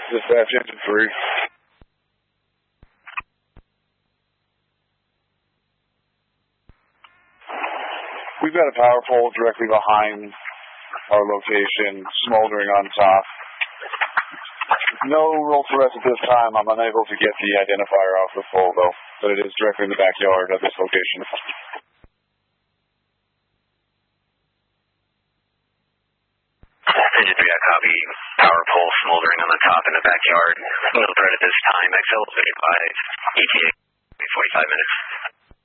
Dispatch engine 3. We've got a power pole directly behind our location, smoldering on top. No roll threats at this time. I'm unable to get the identifier off the pole, though, but it is directly in the backyard of this location. Engine 3, I copy. Power pole smoldering on the top in the backyard. No threat at this time. Exfil 35, ETA, 45 minutes.